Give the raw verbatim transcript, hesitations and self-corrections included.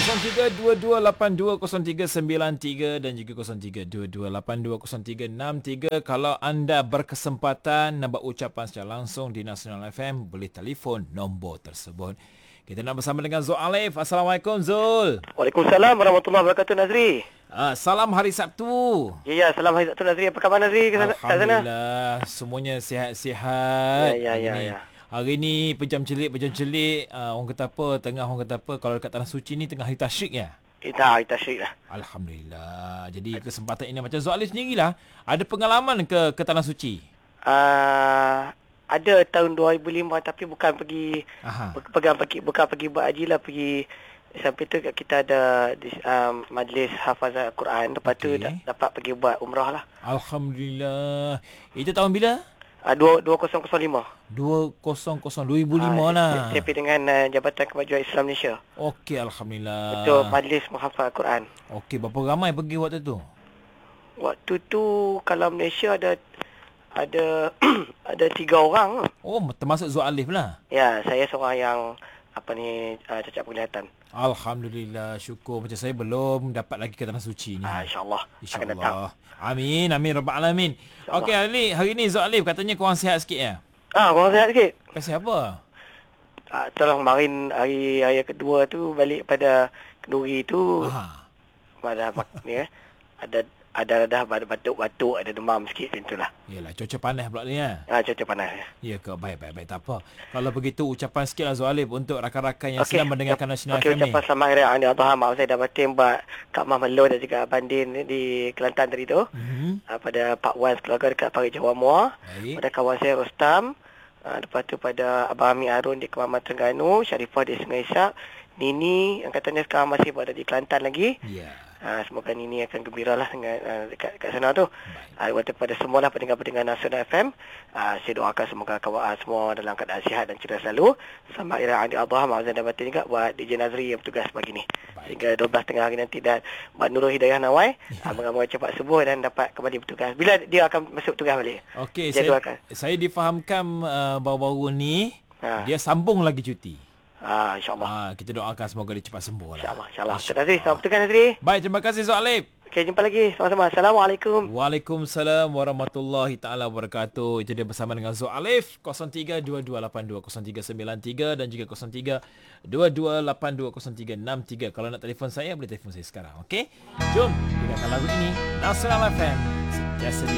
kosong tiga dua dua lapan dua kosong tiga sembilan tiga dan juga kosong tiga dua dua lapan dua kosong tiga enam tiga. Kalau anda berkesempatan nak buat ucapan secara langsung di Nasional F M, boleh telefon nombor tersebut. Kita nak bersama dengan Zul Alif. Assalamualaikum Zul. Waalaikumsalam warahmatullahi wabarakatuh Nazri. Uh, salam hari Sabtu. Ya ya, salam hari Sabtu Nazri. Apa khabar Nazri ke sana? Alhamdulillah, semuanya sihat-sihat. Ya ya ya Hari ya. Hari ni pejam celik, pejam celik. Uh, orang kata apa, tengah orang kata apa, kalau dekat Tanah Suci ni tengah hari tasyrik ya? Kita kita syrik lah. Alhamdulillah. Jadi kesempatan ini macam Zul Alif sendirilah, ada pengalaman ke ke Tanah Suci? Uh, ada tahun dua ribu lima tapi bukan pergi Aha. pegang pergi bukan pergi buat haji lah, pergi sampai tu kita ada di, um, majlis hafazan Al-Quran. Lepas Okey. tu da- dapat pergi buat umrah lah. Alhamdulillah. Itu tahun bila? Uh, dua ribu lima. dua ribu lima Ah, lah. Saya pergi dengan uh, Jabatan Kemajuan Islam Malaysia. Okey, Alhamdulillah. Untuk majlis menghafal Al-Quran. Okey, berapa ramai pergi waktu tu? Waktu tu kalau Malaysia ada ada ada tiga orang. Oh, termasuk Zul Alif lah. Ya, saya seorang yang apa ni uh, cacat penglihatan. Alhamdulillah, syukur. Macam saya belum dapat lagi ke Tanah Suci ni. Ah, InsyaAllah akan datang. InsyaAllah. Amin, amin, Rabbal Alamin. Okey, hari, hari ni Zul Alif katanya korang sihat sikit ya? Ah, korang sihat sikit. Kasih apa? Ah, tolong kemarin hari hari kedua tu balik pada Kenduri tu Aha. pada ni eh. Ada ada dah batuk-batuk, ada demam sikit macam itulah. Yelah, cuaca panas pula ni ya. Ah, cuaca panas. Ya ke? Baik, baik, baik. Tak apa. Kalau begitu, ucapan sikit lah Zul Alif untuk rakan-rakan yang Okey. sedang mendengarkan Nasional Okey, F M ni. ucapan selamat hari Raya Adha. Maaf saya dah batin buat Kak Mah Melo dan juga Bandin di Kelantan tadi tu. Mm-hmm. Ah, pada Pak Wan keluarga dekat Pari Jawa Muar. Baik. Pada kawan saya Rostam. Uh, lepas tu pada Abang Ami Arun di Kemaman Terengganu, Syarifah di Sungai Ishak, Nini yang katanya sekarang masih berada di Kelantan lagi. Ya. Uh, semoga Nini akan gembira lah dengan uh, dekat, dekat sana tu. Uh, kepada semua lah pendengar-pendengar Nasional F M, uh, saya doakan semoga kawan uh, semua dalam keadaan sihat dan ceria selalu. Selamat Hari Raya Adha, maaf dan batin juga buat D J Nazri yang bertugas pagi ni. Sehingga dua belas tengah hari nanti dan Mak Nurul Hidayah Nawai uh, mengambil cepat subuh dan dapat kembali bertugas. Bila dia akan masuk tugas balik? Okey, Dia saya, doakan. saya difahamkan uh, baru-baru ni, Ha. dia sambung lagi cuti. Ah, InsyaAllah. Ah, kita doakan semoga dia cepat sembuh lah. InsyaAllah. InsyaAllah. Terima kasih. Selamat bertugas Nazri. Baik, terima kasih Zul Alif. Okey, jumpa lagi. Sama-sama. Assalamualaikum. Waalaikumsalam warahmatullahi taala wabarakatuh. Itu dia bersama dengan Zul Alif kosong tiga dua dua lapan dua kosong tiga sembilan tiga dan juga kosong tiga dua dua lapan dua kosong tiga enam tiga. Kalau nak telefon saya, boleh telefon saya sekarang. Okey? Jom dengarkan lagu ini Nasional F M. Sentiasa